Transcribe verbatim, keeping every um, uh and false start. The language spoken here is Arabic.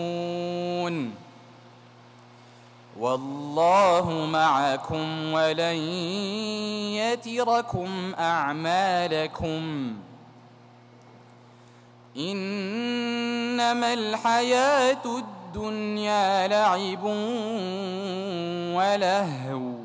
والله معكم ولن يتركم أعمالكم إنما الحياة الدنيا لعب ولهو